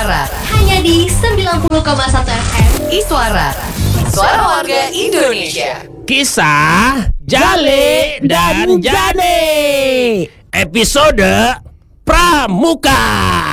Iswara. Hanya di 90,1 FM Iswara. Suara warga Indonesia. Kisah Jale dan Jane, episode Pramuka.